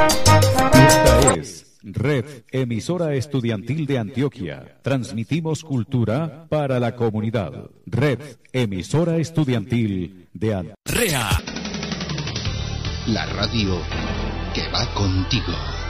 Esta es Red Emisora Estudiantil de Antioquia. Transmitimos cultura para la comunidad. Red Emisora Estudiantil de Antioquia. REA, la radio que va contigo.